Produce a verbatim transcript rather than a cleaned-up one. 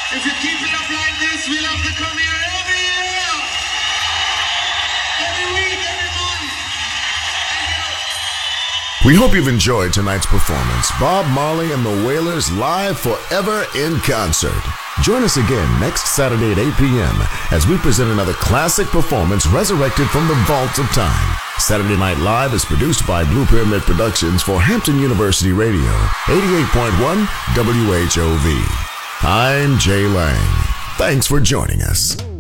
If you keep it up like this, we'll have to come here every year, every week, every month. We hope you've enjoyed tonight's performance. Bob Marley and the Wailers live forever in concert. Join us again next Saturday at eight p.m. as we present another classic performance resurrected from the vaults of time. Saturday Night Live is produced by Blue Pyramid Productions for Hampton University Radio, eighty-eight point one W H O V. I'm Jay Lang. Thanks for joining us.